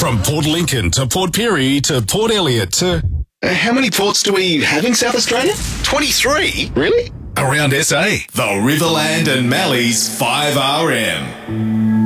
From Port Lincoln to Port Pirie to Port Elliot to... How many ports do we have in South Australia? 23? Really? Around SA. The Riverland and Mallee's 5RM.